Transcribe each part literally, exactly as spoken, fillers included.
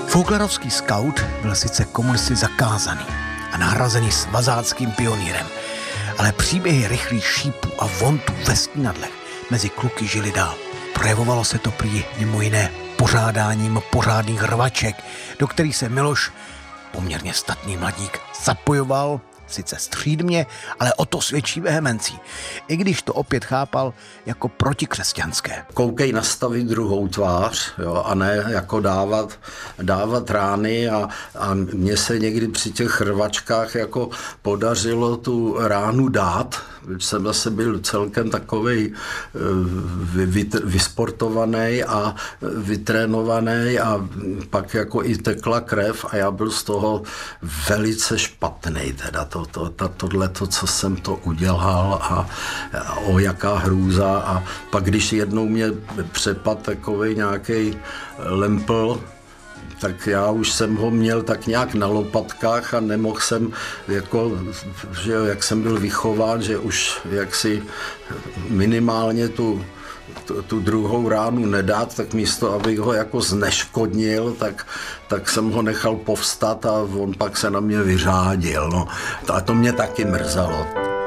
Folklarovský skaut byl sice komunisty zakázaný a nahrazený svazáckým pionýrem, ale příběhy rychlých šípů a vontů ve Stínadlech mezi kluky žili dál. Projevovalo se to prý mimo jiné pořádáním pořádných rvaček, do kterých se Miloš, poměrně statný mladík, zapojoval, sice střídmě, ale o to svědčí vehemencí, i když to opět chápal jako protikřesťanské. Koukej nastavit druhou tvář, jo, a ne jako dávat, dávat rány a, a mně se někdy při těch rvačkách jako podařilo tu ránu dát, protože jsem zase byl celkem takovej vy, vy, vysportovaný a vytrénovaný a pak jako i tekla krev a já byl z toho velice špatný, teda to, to, to, tohleto, co jsem to udělal a, a o jaká hrůza. A pak, když jednou mě přepad takovej nějaký lempl, tak já už jsem ho měl tak nějak na lopatkách a nemohl jsem, jako, že jak jsem byl vychován, že už jaksi minimálně tu, tu, tu druhou ránu nedát, tak místo, abych ho jako zneškodnil, tak, tak jsem ho nechal povstat a on pak se na mě vyřádil. No. A to mě taky mrzelo.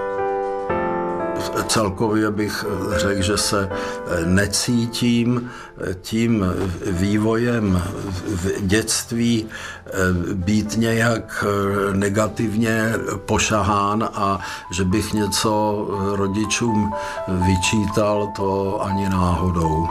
Celkově bych řekl, že se necítím tím vývojem v dětství být nějak negativně pošahán a že bych něco rodičům vyčítal, to ani náhodou.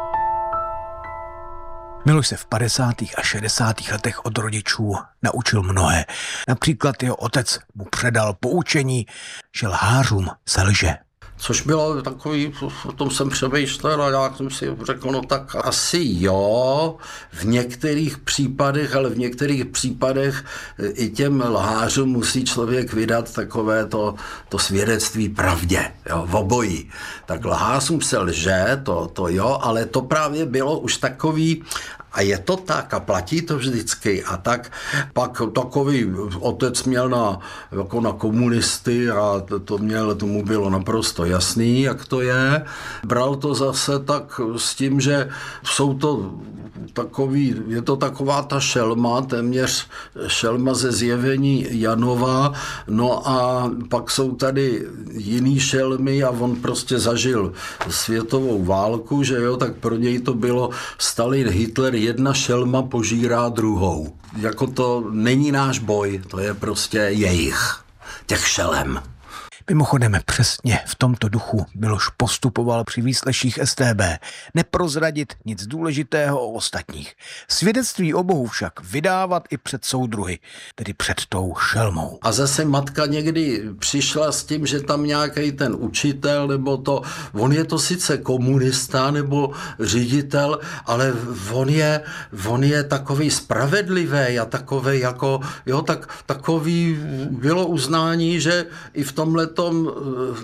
Miloš se v padesátých a šedesátých letech od rodičů naučil mnohé. Například jeho otec mu předal poučení, že lhářům se lže. Což bylo takový, o tom jsem přemýšlel a já jsem si řekl, no tak asi jo, v některých případech, ale v některých případech i těm lhářům musí člověk vydat takové to, to svědectví pravdě, jo, v obojí. Tak lhářům se lže, to, to jo, ale to právě bylo už takový, a je to tak a platí to vždycky. A tak pak takový otec měl na, jako na komunisty a to, to měl, tomu bylo naprosto jasný, jak to je. Bral to zase tak s tím, že jsou to takový, je to taková ta šelma, téměř šelma ze zjevení Janova, no a pak jsou tady jiný šelmy a on prostě zažil světovou válku, že jo, tak pro něj to bylo Stalin, Hitler, jedna šelma požírá druhou. Jako to není náš boj, to je prostě jejich, těch šelem. Mimochodem přesně v tomto duchu Miloš postupoval při výsleších S T B. Neprozradit nic důležitého o ostatních. Svědectví o Bohu však vydávat i před soudruhy, tedy před tou šelmou. A zase matka někdy přišla s tím, že tam nějaký ten učitel, nebo to, on je to sice komunista nebo ředitel, ale on je, on je takový spravedlivý a takový jako, jo, tak takový bylo uznání, že i v tomhle tom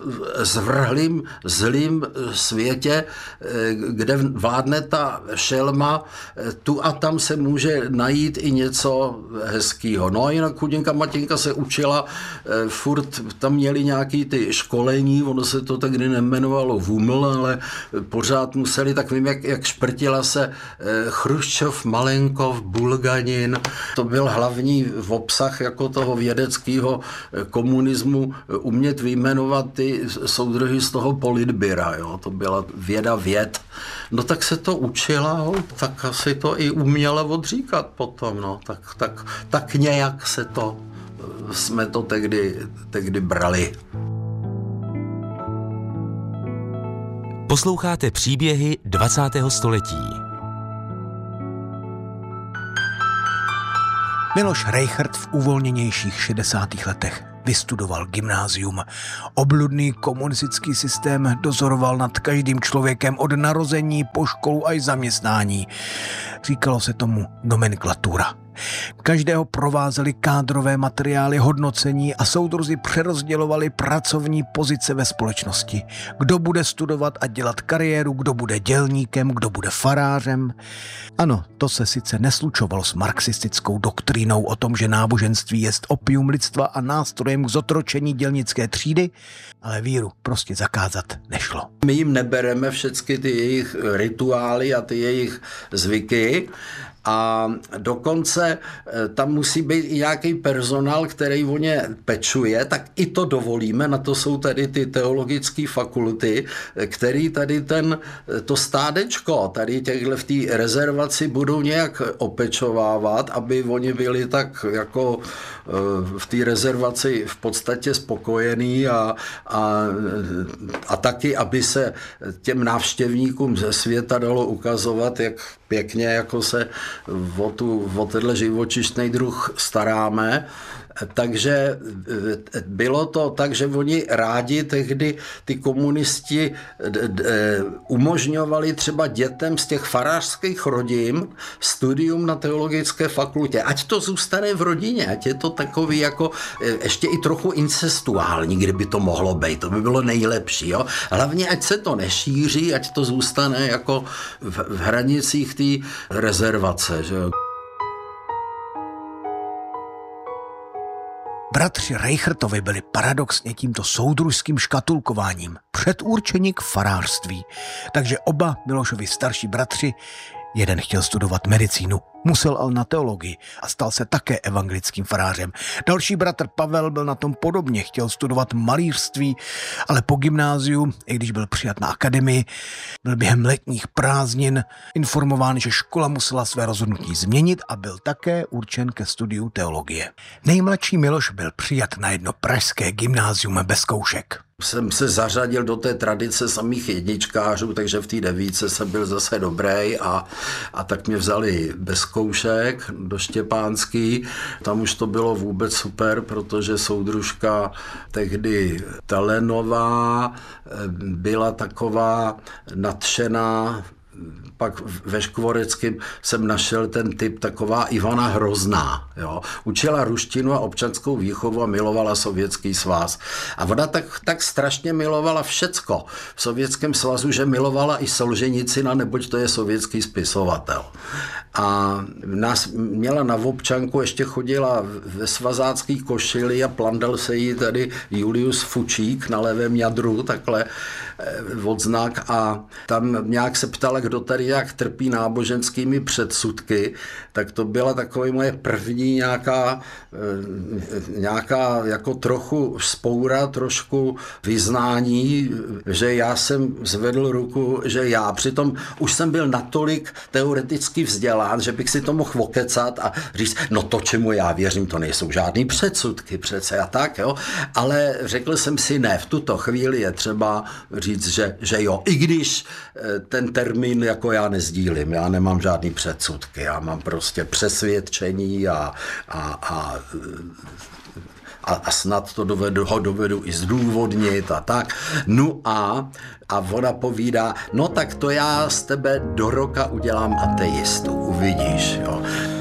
zvrhlým, zlým světě, kde vládne ta šelma, tu a tam se může najít i něco hezkýho. No a jinak chudinka Matěnka se učila, furt tam měli nějaký ty školení, ono se to tak kdy nemenovalo Vuml, ale pořád museli, tak vím, jak, jak šprtila se Chruščov, Malenkov, Bulganin. To byl hlavní obsah jako toho vědeckého komunismu, umět vyjmenovat ty soudruhy z toho politbyra, jo, to byla věda věd. No tak se to učila, jo, tak asi to i uměla odříkat potom, no, tak, tak, tak nějak se to, jsme to tehdy, tehdy brali. Posloucháte příběhy dvacátého století. Miloš Rejchrt v uvolněnějších šedesátých letech vystudoval gymnázium. Obludný komunistický systém dozoroval nad každým člověkem od narození po školu až zaměstnání. Říkalo se tomu nomenklatura. Každého provázely kádrové materiály hodnocení a soudruzi přerozdělovali pracovní pozice ve společnosti. Kdo bude studovat a dělat kariéru, kdo bude dělníkem, kdo bude farářem. Ano, to se sice neslučovalo s marxistickou doktrínou o tom, že náboženství jest opium lidstva a nástrojem k zotročení dělnické třídy, ale víru prostě zakázat nešlo. My jim nebereme všechny ty jejich rituály a ty jejich zvyky, a dokonce tam musí být i nějaký personál, který o ně pečuje, tak i to dovolíme, na to jsou tady ty teologické fakulty, který tady ten, to stádečko, tady těchhle v té rezervaci budou nějak opečovávat, aby oni byli tak jako v té rezervaci v podstatě spokojení a, a, a taky, aby se těm návštěvníkům ze světa dalo ukazovat, jak pěkně jako se o, tu, o tenhle živočišný druh staráme. Takže bylo to tak, že oni rádi tehdy ty komunisti umožňovali třeba dětem z těch farářských rodin studium na teologické fakultě. Ať to zůstane v rodině, ať je to takový jako ještě i trochu incestuální, kdyby to mohlo být. To by bylo nejlepší. Jo? Hlavně ať se to nešíří, ať to zůstane jako v, v hranicích té rezervace. Že? Bratři Reichertovi byli paradoxně tímto soudružským škatulkováním předurčeni k farářství, takže oba Milošovi starší bratři, jeden chtěl studovat medicínu, musel ale na teologii a stal se také evangelickým farářem. Další bratr Pavel byl na tom podobně, chtěl studovat malířství, ale po gymnáziu, i když byl přijat na akademii, byl během letních prázdnin informován, že škola musela své rozhodnutí změnit a byl také určen ke studiu teologie. Nejmladší Miloš byl přijat na jedno pražské gymnázium bez zkoušek. Jsem se zařadil do té tradice samých jedničkářů, takže v té devíce jsem byl zase dobrý a, a tak mě vzali bez zkoušek do Štěpánský. Tam už to bylo vůbec super, protože soudružka tehdy Telenová byla taková nadšená. Pak ve Škvoreckém jsem našel ten typ taková Ivana Hrozná. Jo. Učila ruštinu a občanskou výchovu a milovala Sovětský svaz. A ona tak, tak strašně milovala všecko v Sovětském svazu, že milovala i Solženicina, neboť to je sovětský spisovatel. A nás měla na občanku, ještě chodila ve svazácký košili a plandal se jí tady Julius Fučík na levém jadru, takhle odznak, a tam nějak se ptala, kdo tady jak trpí náboženskými předsudky, tak to byla taková moje první nějaká, nějaká jako trochu vzpoura, trošku vyznání, že já jsem zvedl ruku, že já. Přitom už jsem byl natolik teoreticky vzdělán, že bych si to mohl okecat a říct, no to, čemu já věřím, to nejsou žádný předsudky přece a tak, jo. Ale řekl jsem si, ne, v tuto chvíli je třeba říct, že, že jo, i když ten termín jako já nezdílím, já nemám žádný předsudky, já mám prostě přesvědčení a, a, a, a, a snad to dovedu, ho dovedu i zdůvodnit a tak. No a, a ona povídá, no tak to já z tebe do roka udělám ateistu, uvidíš, jo.